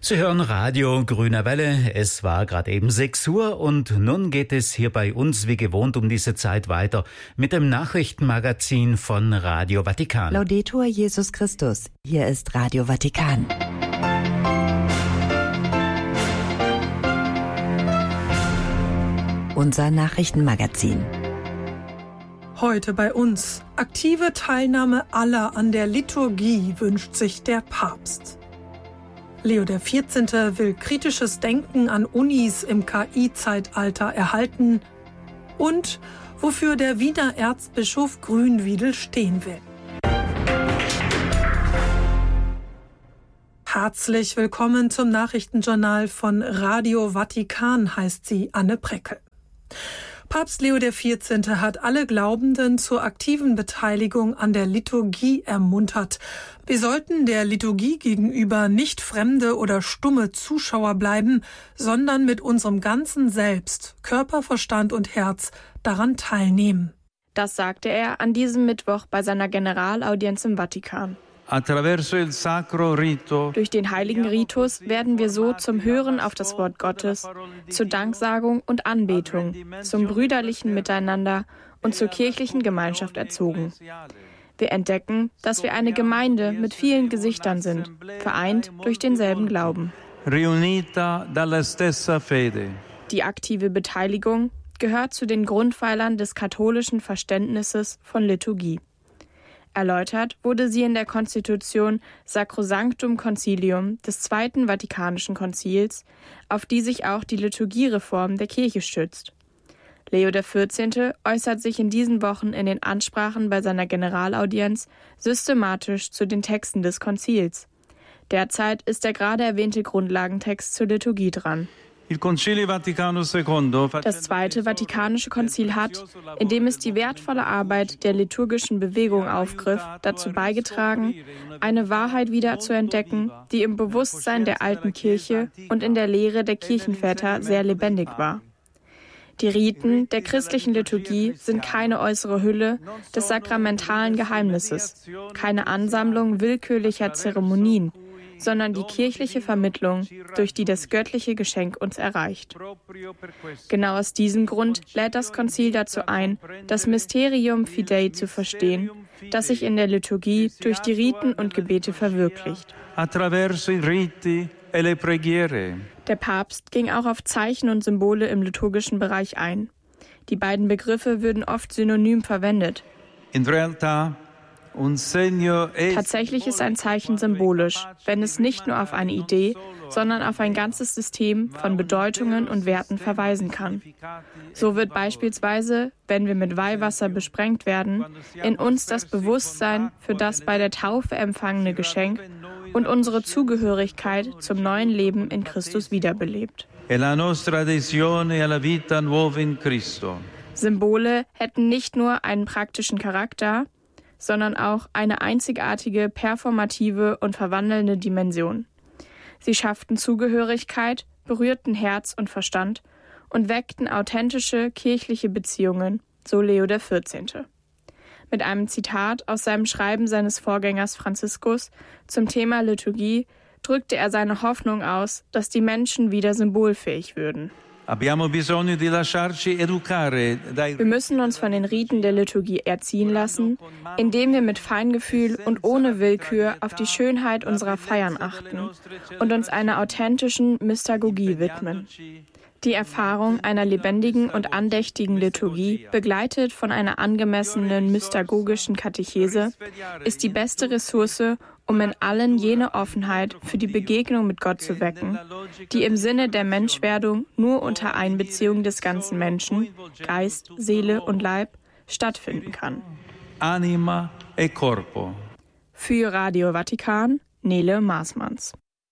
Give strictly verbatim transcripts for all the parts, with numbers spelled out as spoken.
Sie hören Radio Grüner Welle. Es war gerade eben sechs Uhr und nun geht es hier bei uns wie gewohnt um diese Zeit weiter mit dem Nachrichtenmagazin von Radio Vatikan. Laudetur Jesus Christus. Hier ist Radio Vatikan. Unser Nachrichtenmagazin. Heute bei uns. Aktive Teilnahme aller an der Liturgie wünscht sich der Papst. Leo der vierzehnte will kritisches Denken an Unis im K I-Zeitalter erhalten und wofür der Wiener Erzbischof Grünwiedel stehen will. Herzlich willkommen zum Nachrichtenjournal von Radio Vatikan, heißt sie Anne Preckel. Papst Leo der vierzehnte hat alle Glaubenden zur aktiven Beteiligung an der Liturgie ermuntert. Wir sollten der Liturgie gegenüber nicht fremde oder stumme Zuschauer bleiben, sondern mit unserem ganzen Selbst, Körper, Verstand und Herz daran teilnehmen. Das sagte er an diesem Mittwoch bei seiner Generalaudienz im Vatikan. Durch den heiligen Ritus werden wir so zum Hören auf das Wort Gottes, zur Danksagung und Anbetung, zum brüderlichen Miteinander und zur kirchlichen Gemeinschaft erzogen. Wir entdecken, dass wir eine Gemeinde mit vielen Gesichtern sind, vereint durch denselben Glauben. Die aktive Beteiligung gehört zu den Grundpfeilern des katholischen Verständnisses von Liturgie. Erläutert wurde sie in der Konstitution Sacrosanctum Concilium des Zweiten Vatikanischen Konzils, auf die sich auch die Liturgiereform der Kirche stützt. Leo der vierzehnte äußert sich in diesen Wochen in den Ansprachen bei seiner Generalaudienz systematisch zu den Texten des Konzils. Derzeit ist der gerade erwähnte Grundlagentext zur Liturgie dran. Das Zweite Vatikanische Konzil hat, indem es die wertvolle Arbeit der liturgischen Bewegung aufgriff, dazu beigetragen, eine Wahrheit wieder zu entdecken, die im Bewusstsein der alten Kirche und in der Lehre der Kirchenväter sehr lebendig war. Die Riten der christlichen Liturgie sind keine äußere Hülle des sakramentalen Geheimnisses, keine Ansammlung willkürlicher Zeremonien, sondern die kirchliche Vermittlung, durch die das göttliche Geschenk uns erreicht. Genau aus diesem Grund lädt das Konzil dazu ein, das Mysterium Fidei zu verstehen, das sich in der Liturgie durch die Riten und Gebete verwirklicht. Der Papst ging auch auf Zeichen und Symbole im liturgischen Bereich ein. Die beiden Begriffe würden oft synonym verwendet. In realtà Tatsächlich ist ein Zeichen symbolisch, wenn es nicht nur auf eine Idee, sondern auf ein ganzes System von Bedeutungen und Werten verweisen kann. So wird beispielsweise, wenn wir mit Weihwasser besprengt werden, in uns das Bewusstsein für das bei der Taufe empfangene Geschenk und unsere Zugehörigkeit zum neuen Leben in Christus wiederbelebt. Symbole hätten nicht nur einen praktischen Charakter, sondern auch eine einzigartige, performative und verwandelnde Dimension. Sie schafften Zugehörigkeit, berührten Herz und Verstand und weckten authentische kirchliche Beziehungen, so Leo der vierzehnte. Mit einem Zitat aus seinem Schreiben seines Vorgängers Franziskus zum Thema Liturgie drückte er seine Hoffnung aus, dass die Menschen wieder symbolfähig würden. Wir müssen uns von den Riten der Liturgie erziehen lassen, indem wir mit Feingefühl und ohne Willkür auf die Schönheit unserer Feiern achten und uns einer authentischen Mystagogie widmen. Die Erfahrung einer lebendigen und andächtigen Liturgie, begleitet von einer angemessenen mystagogischen Katechese, ist die beste Ressource, um in allen jene Offenheit für die Begegnung mit Gott zu wecken, die im Sinne der Menschwerdung nur unter Einbeziehung des ganzen Menschen, Geist, Seele und Leib, stattfinden kann. Anima e corpo. Für Radio Vatikan, Nele Maasmanns.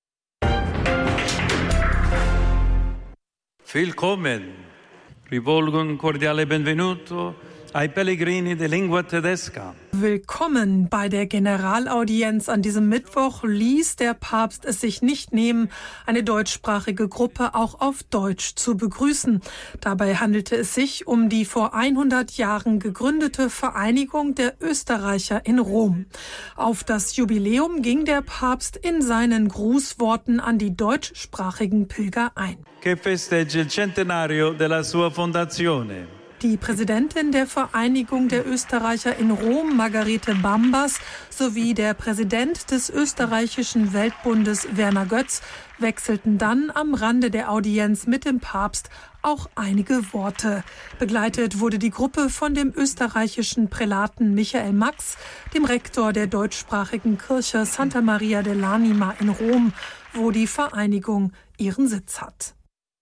Willkommen, rivolgo un cordiale benvenuto ai pellegrini di lingua tedesca. Willkommen. Bei der Generalaudienz an diesem Mittwoch ließ der Papst es sich nicht nehmen, eine deutschsprachige Gruppe auch auf Deutsch zu begrüßen. Dabei handelte es sich um die vor hundert Jahren gegründete Vereinigung der Österreicher in Rom. Auf das Jubiläum ging der Papst in seinen Grußworten an die deutschsprachigen Pilger ein. Che festeggia il centenario della sua fondazione. Die Präsidentin der Vereinigung der Österreicher in Rom, Margarete Bambas, sowie der Präsident des österreichischen Weltbundes, Werner Götz, wechselten dann am Rande der Audienz mit dem Papst auch einige Worte. Begleitet wurde die Gruppe von dem österreichischen Prälaten Michael Max, dem Rektor der deutschsprachigen Kirche Santa Maria dell'Anima in Rom, wo die Vereinigung ihren Sitz hat.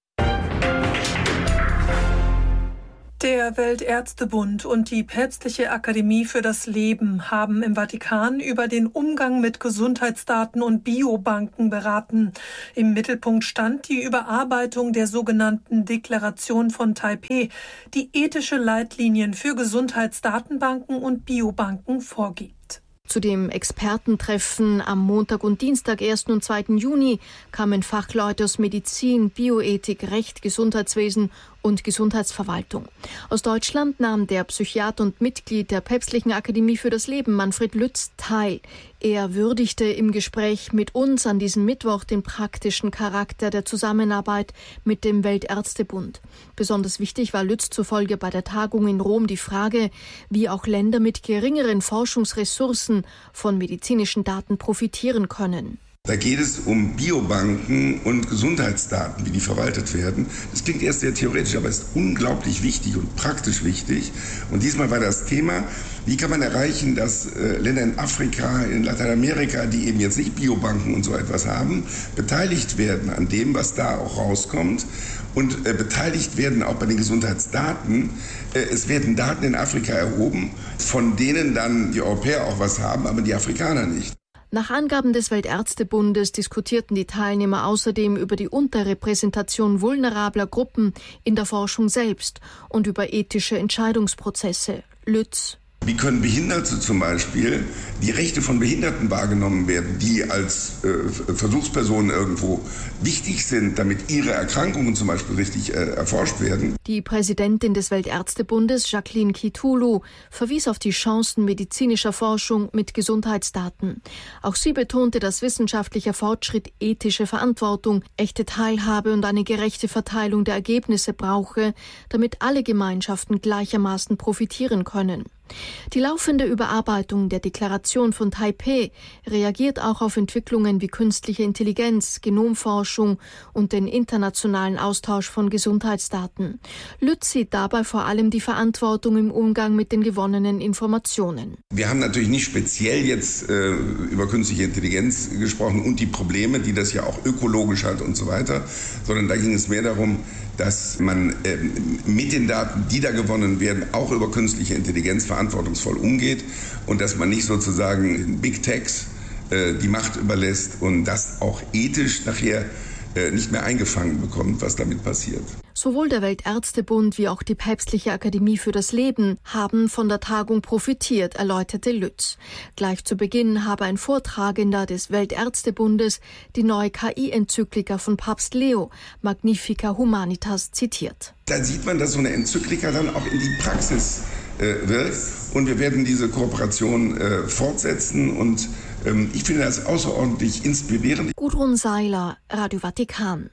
Der Weltärztebund und die Päpstliche Akademie für das Leben haben im Vatikan über den Umgang mit Gesundheitsdaten und Biobanken beraten. Im Mittelpunkt stand die Überarbeitung der sogenannten Deklaration von Taipeh, die ethische Leitlinien für Gesundheitsdatenbanken und Biobanken vorgibt. Zu dem Expertentreffen am Montag und Dienstag, ersten und zweiten Juni, kamen Fachleute aus Medizin, Bioethik, Recht, Gesundheitswesen und Gesundheitsverwaltung. Aus Deutschland nahm der Psychiater und Mitglied der Päpstlichen Akademie für das Leben, Manfred Lütz, teil. Er würdigte im Gespräch mit uns an diesem Mittwoch den praktischen Charakter der Zusammenarbeit mit dem Weltärztebund. Besonders wichtig war Lütz zufolge bei der Tagung in Rom die Frage, wie auch Länder mit geringeren Forschungsressourcen von medizinischen Daten profitieren können. Da geht es um Biobanken und Gesundheitsdaten, wie die verwaltet werden. Das klingt erst sehr theoretisch, aber ist unglaublich wichtig und praktisch wichtig. Und diesmal war das Thema, wie kann man erreichen, dass äh, Länder in Afrika, in Lateinamerika, die eben jetzt nicht Biobanken und so etwas haben, beteiligt werden an dem, was da auch rauskommt. Und äh, beteiligt werden auch bei den Gesundheitsdaten. Äh, es werden Daten in Afrika erhoben, von denen dann die Europäer auch was haben, aber die Afrikaner nicht. Nach Angaben des Weltärztebundes diskutierten die Teilnehmer außerdem über die Unterrepräsentation vulnerabler Gruppen in der Forschung selbst und über ethische Entscheidungsprozesse. Lütz: Wie können Behinderte zum Beispiel die Rechte von Behinderten wahrgenommen werden, die als äh, Versuchspersonen irgendwo wichtig sind, damit ihre Erkrankungen zum Beispiel richtig äh, erforscht werden? Die Präsidentin des Weltärztebundes, Jacqueline Kitulu, verwies auf die Chancen medizinischer Forschung mit Gesundheitsdaten. Auch sie betonte, dass wissenschaftlicher Fortschritt ethische Verantwortung, echte Teilhabe und eine gerechte Verteilung der Ergebnisse brauche, damit alle Gemeinschaften gleichermaßen profitieren können. Die laufende Überarbeitung der Deklaration von Taipeh reagiert auch auf Entwicklungen wie künstliche Intelligenz, Genomforschung und den internationalen Austausch von Gesundheitsdaten. Lütz sieht dabei vor allem die Verantwortung im Umgang mit den gewonnenen Informationen. Wir haben natürlich nicht speziell jetzt äh, über künstliche Intelligenz gesprochen und die Probleme, die das ja auch ökologisch hat und so weiter, sondern da ging es mehr darum, dass man äh, mit den Daten, die da gewonnen werden, auch über künstliche Intelligenz verantwortungsvoll umgeht und dass man nicht sozusagen Big Techs äh, die Macht überlässt und das auch ethisch nachher äh, nicht mehr eingefangen bekommt, was damit passiert. Sowohl der Weltärztebund wie auch die Päpstliche Akademie für das Leben haben von der Tagung profitiert, erläuterte Lütz. Gleich zu Beginn habe ein Vortragender des Weltärztebundes die neue K I-Enzyklika von Papst Leo, Magnifica Humanitas, zitiert. Da sieht man, dass so eine Enzyklika dann auch in die Praxis äh, wird. Und wir werden diese Kooperation äh, fortsetzen. Und ähm, ich finde das außerordentlich inspirierend. Gudrun Seiler, Radio Vatikan.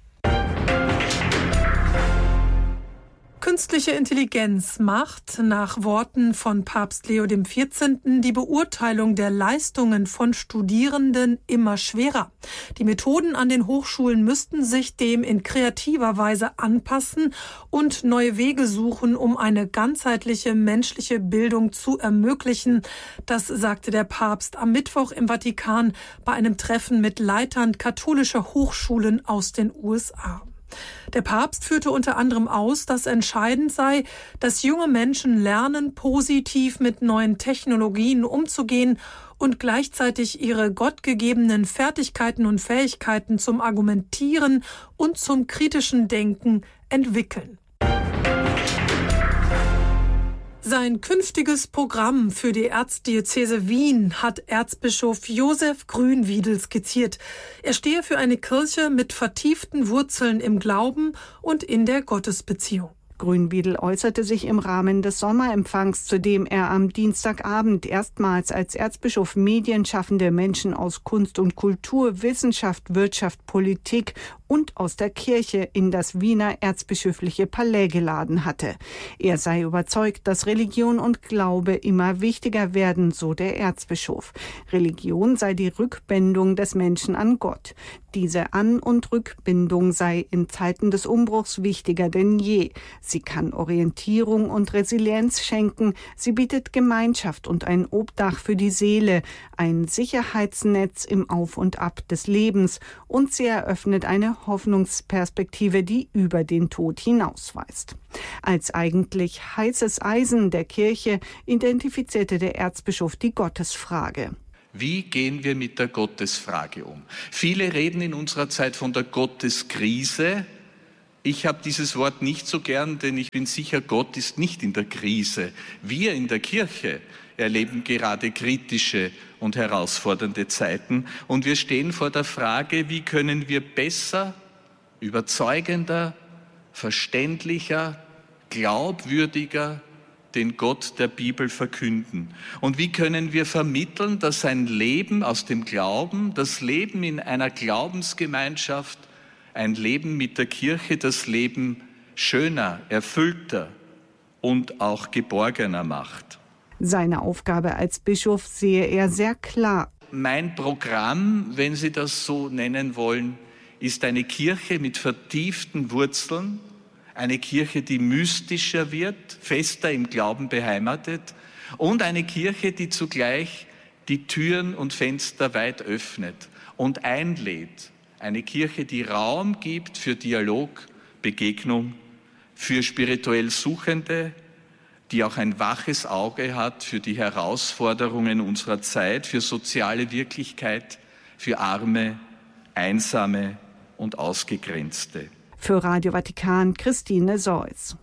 Künstliche Intelligenz macht nach Worten von Papst Leo der vierzehnte. die Beurteilung der Leistungen von Studierenden immer schwerer. Die Methoden an den Hochschulen müssten sich dem in kreativer Weise anpassen und neue Wege suchen, um eine ganzheitliche menschliche Bildung zu ermöglichen. Das sagte der Papst am Mittwoch im Vatikan bei einem Treffen mit Leitern katholischer Hochschulen aus den U S A. Der Papst führte unter anderem aus, dass entscheidend sei, dass junge Menschen lernen, positiv mit neuen Technologien umzugehen und gleichzeitig ihre gottgegebenen Fertigkeiten und Fähigkeiten zum Argumentieren und zum kritischen Denken entwickeln. Sein künftiges Programm für die Erzdiözese Wien hat Erzbischof Josef Grünwiedel skizziert. Er stehe für eine Kirche mit vertieften Wurzeln im Glauben und in der Gottesbeziehung. Grünwiedel äußerte sich im Rahmen des Sommerempfangs, zu dem er am Dienstagabend erstmals als Erzbischof medienschaffende Menschen aus Kunst und Kultur, Wissenschaft, Wirtschaft, Politik und aus der Kirche in das Wiener erzbischöfliche Palais geladen hatte. Er sei überzeugt, dass Religion und Glaube immer wichtiger werden, so der Erzbischof. Religion sei die Rückbindung des Menschen an Gott. Diese An- und Rückbindung sei in Zeiten des Umbruchs wichtiger denn je. Sie kann Orientierung und Resilienz schenken. Sie bietet Gemeinschaft und ein Obdach für die Seele, ein Sicherheitsnetz im Auf und Ab des Lebens, und sie eröffnet eine Hoffnungsperspektive, die über den Tod hinausweist. Als eigentlich heißes Eisen der Kirche identifizierte der Erzbischof die Gottesfrage. Wie gehen wir mit der Gottesfrage um? Viele reden in unserer Zeit von der Gotteskrise. Ich habe dieses Wort nicht so gern, denn ich bin sicher, Gott ist nicht in der Krise. Wir in der Kirche erleben gerade kritische und herausfordernde Zeiten. Und wir stehen vor der Frage, wie können wir besser, überzeugender, verständlicher, glaubwürdiger den Gott der Bibel verkünden? Und wie können wir vermitteln, dass ein Leben aus dem Glauben, das Leben in einer Glaubensgemeinschaft, ein Leben mit der Kirche, das Leben schöner, erfüllter und auch geborgener macht? Seine Aufgabe als Bischof sehe er sehr klar. Mein Programm, wenn Sie das so nennen wollen, ist eine Kirche mit vertieften Wurzeln, eine Kirche, die mystischer wird, fester im Glauben beheimatet, und eine Kirche, die zugleich die Türen und Fenster weit öffnet und einlädt. Eine Kirche, die Raum gibt für Dialog, Begegnung, für spirituell Suchende, die auch ein waches Auge hat für die Herausforderungen unserer Zeit, für soziale Wirklichkeit, für Arme, Einsame und Ausgegrenzte. Für Radio Vatikan Christine Seuss.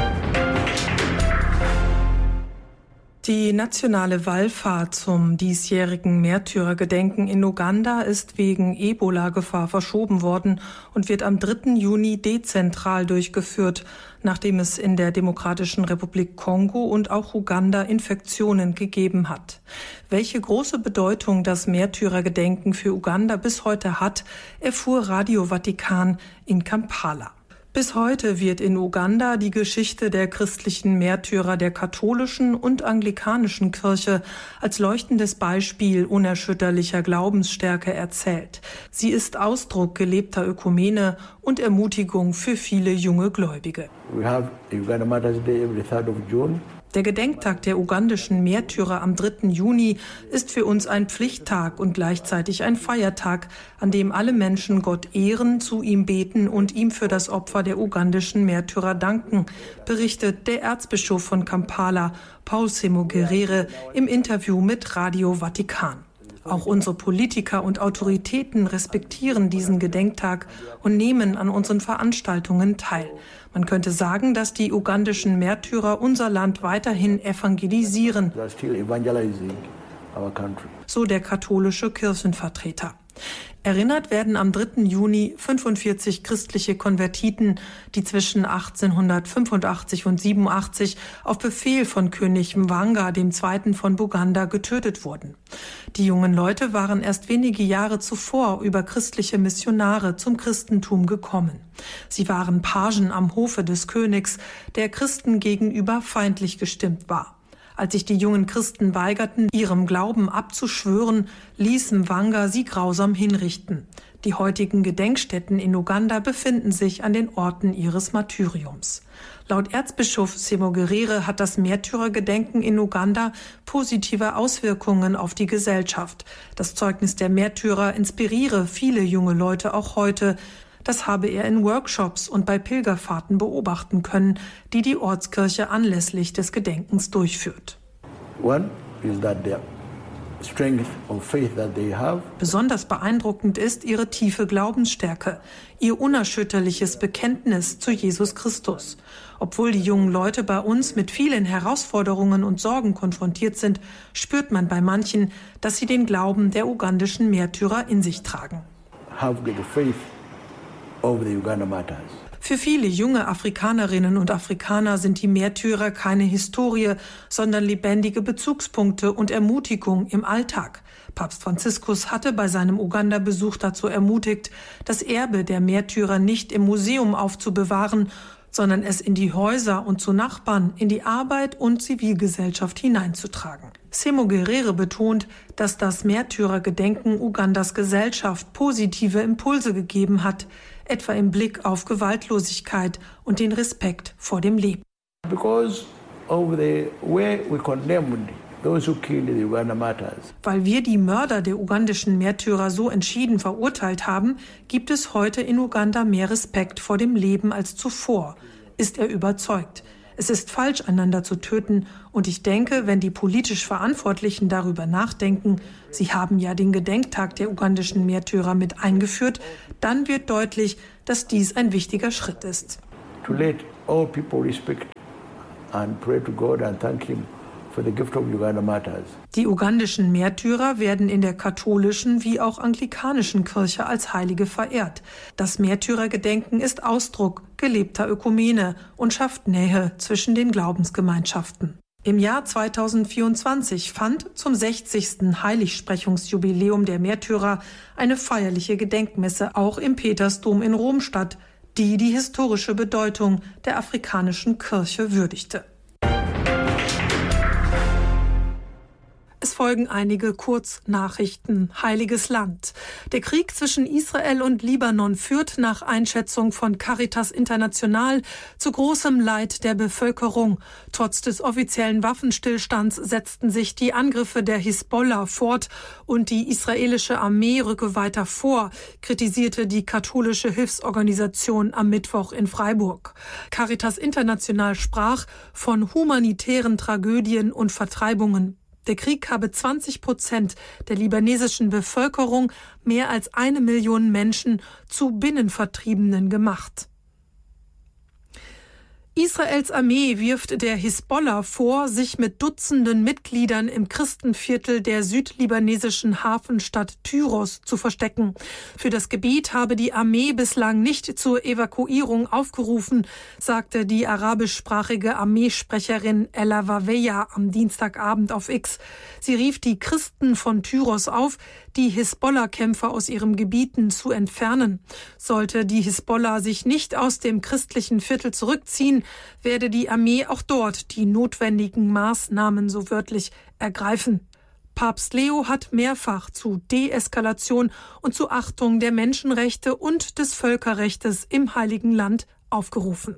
Die nationale Wallfahrt zum diesjährigen Märtyrergedenken in Uganda ist wegen Ebola-Gefahr verschoben worden und wird am dritten Juni dezentral durchgeführt, nachdem es in der Demokratischen Republik Kongo und auch Uganda Infektionen gegeben hat. Welche große Bedeutung das Märtyrergedenken für Uganda bis heute hat, erfuhr Radio Vatikan in Kampala. Bis heute wird in Uganda die Geschichte der christlichen Märtyrer der katholischen und anglikanischen Kirche als leuchtendes Beispiel unerschütterlicher Glaubensstärke erzählt. Sie ist Ausdruck gelebter Ökumene und Ermutigung für viele junge Gläubige. We have Uganda Martyrs Day every third of June. Der Gedenktag der ugandischen Märtyrer am dritten Juni ist für uns ein Pflichttag und gleichzeitig ein Feiertag, an dem alle Menschen Gott ehren, zu ihm beten und ihm für das Opfer der ugandischen Märtyrer danken, berichtet der Erzbischof von Kampala, Paul Semogerere, im Interview mit Radio Vatikan. Auch unsere Politiker und Autoritäten respektieren diesen Gedenktag und nehmen an unseren Veranstaltungen teil. Man könnte sagen, dass die ugandischen Märtyrer unser Land weiterhin evangelisieren, so der katholische Kirchenvertreter. Erinnert werden am dritten Juni fünfundvierzig christliche Konvertiten, die zwischen achtzehnhundertfünfundachtzig und siebenundachtzig auf Befehl von König Mwanga der Zweite von Buganda getötet wurden. Die jungen Leute waren erst wenige Jahre zuvor über christliche Missionare zum Christentum gekommen. Sie waren Pagen am Hofe des Königs, der Christen gegenüber feindlich gestimmt war. Als sich die jungen Christen weigerten, ihrem Glauben abzuschwören, ließ Mwanga sie grausam hinrichten. Die heutigen Gedenkstätten in Uganda befinden sich an den Orten ihres Martyriums. Laut Erzbischof Semogerere hat das Märtyrergedenken in Uganda positive Auswirkungen auf die Gesellschaft. Das Zeugnis der Märtyrer inspiriere viele junge Leute auch heute. Das habe er in Workshops und bei Pilgerfahrten beobachten können, die die Ortskirche anlässlich des Gedenkens durchführt. One is that there strength of faith that they have. Besonders beeindruckend ist ihre tiefe Glaubensstärke, ihr unerschütterliches Bekenntnis zu Jesus Christus. Obwohl die jungen Leute bei uns mit vielen Herausforderungen und Sorgen konfrontiert sind, spürt man bei manchen, dass sie den Glauben der ugandischen Märtyrer in sich tragen. Have the faith of the Uganda martyrs. Für viele junge Afrikanerinnen und Afrikaner sind die Märtyrer keine Historie, sondern lebendige Bezugspunkte und Ermutigung im Alltag. Papst Franziskus hatte bei seinem Uganda-Besuch dazu ermutigt, das Erbe der Märtyrer nicht im Museum aufzubewahren, sondern es in die Häuser und zu Nachbarn, in die Arbeit und Zivilgesellschaft hineinzutragen. Semo Gerere betont, dass das Märtyrergedenken Ugandas Gesellschaft positive Impulse gegeben hat, etwa im Blick auf Gewaltlosigkeit und den Respekt vor dem Leben. Because of the way we condemned those who killed the Uganda martyrs. Weil wir die Mörder der ugandischen Märtyrer so entschieden verurteilt haben, gibt es heute in Uganda mehr Respekt vor dem Leben als zuvor, ist er überzeugt. Es ist falsch, einander zu töten, und ich denke, wenn die politisch Verantwortlichen darüber nachdenken, sie haben ja den Gedenktag der ugandischen Märtyrer mit eingeführt, dann wird deutlich, dass dies ein wichtiger Schritt ist. To let all people respect and pray to God and thank him for the gift of Uganda martyrs. Die ugandischen Märtyrer werden in der katholischen wie auch anglikanischen Kirche als Heilige verehrt. Das Märtyrergedenken ist Ausdruck gelebter Ökumene und schafft Nähe zwischen den Glaubensgemeinschaften. Im Jahr zweitausendvierundzwanzig fand zum sechzigsten Heiligsprechungsjubiläum der Märtyrer eine feierliche Gedenkmesse auch im Petersdom in Rom statt, die die historische Bedeutung der afrikanischen Kirche würdigte. Es folgen einige Kurznachrichten. Heiliges Land. Der Krieg zwischen Israel und Libanon führt nach Einschätzung von Caritas International zu großem Leid der Bevölkerung. Trotz des offiziellen Waffenstillstands setzten sich die Angriffe der Hisbollah fort und die israelische Armee rücke weiter vor, kritisierte die katholische Hilfsorganisation am Mittwoch in Freiburg. Caritas International sprach von humanitären Tragödien und Vertreibungen. Der Krieg habe zwanzig Prozent der libanesischen Bevölkerung, mehr als eine Million Menschen, zu Binnenvertriebenen gemacht. Israels Armee wirft der Hisbollah vor, sich mit Dutzenden Mitgliedern im Christenviertel der südlibanesischen Hafenstadt Tyros zu verstecken. Für das Gebiet habe die Armee bislang nicht zur Evakuierung aufgerufen, sagte die arabischsprachige Armeesprecherin Ella Waweya am Dienstagabend auf X. Sie rief die Christen von Tyros auf, die Hisbollah-Kämpfer aus ihren Gebieten zu entfernen. Sollte die Hisbollah sich nicht aus dem christlichen Viertel zurückziehen, werde die Armee auch dort die notwendigen Maßnahmen so wörtlich ergreifen. Papst Leo hat mehrfach zu Deeskalation und zu Achtung der Menschenrechte und des Völkerrechtes im Heiligen Land aufgerufen.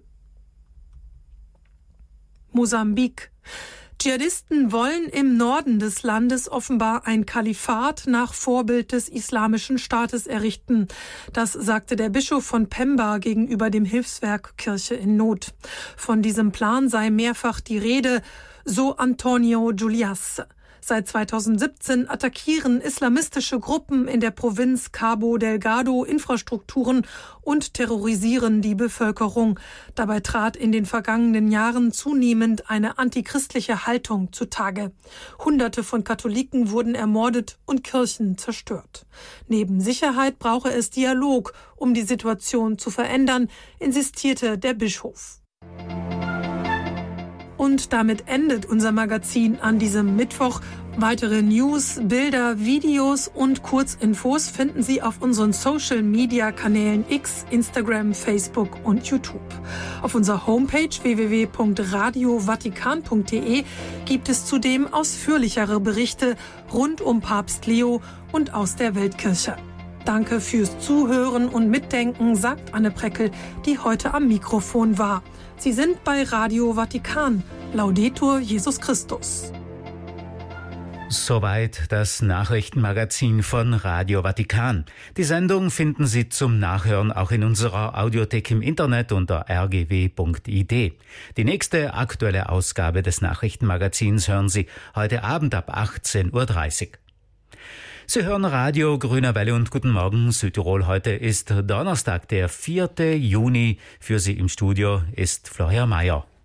Mosambik. Dschihadisten wollen im Norden des Landes offenbar ein Kalifat nach Vorbild des Islamischen Staates errichten. Das sagte der Bischof von Pemba gegenüber dem Hilfswerk Kirche in Not. Von diesem Plan sei mehrfach die Rede, so Antonio Julias. Seit zweitausendsiebzehn attackieren islamistische Gruppen in der Provinz Cabo Delgado Infrastrukturen und terrorisieren die Bevölkerung. Dabei trat in den vergangenen Jahren zunehmend eine antichristliche Haltung zutage. Hunderte von Katholiken wurden ermordet und Kirchen zerstört. Neben Sicherheit brauche es Dialog, um die Situation zu verändern, insistierte der Bischof. Und damit endet unser Magazin an diesem Mittwoch. Weitere News, Bilder, Videos und Kurzinfos finden Sie auf unseren Social-Media-Kanälen X, Instagram, Facebook und YouTube. Auf unserer Homepage w w w punkt radio vatikan punkt d e gibt es zudem ausführlichere Berichte rund um Papst Leo und aus der Weltkirche. Danke fürs Zuhören und Mitdenken, sagt Anne Preckel, die heute am Mikrofon war. Sie sind bei Radio Vatikan. Laudetur Jesus Christus. Soweit das Nachrichtenmagazin von Radio Vatikan. Die Sendung finden Sie zum Nachhören auch in unserer Audiothek im Internet unter r g w punkt i d. Die nächste aktuelle Ausgabe des Nachrichtenmagazins hören Sie heute Abend ab achtzehn Uhr dreißig. Sie hören Radio Grüner Welle und guten Morgen Südtirol. Heute ist Donnerstag, der vierte Juni. Für Sie im Studio ist Florian Mayer.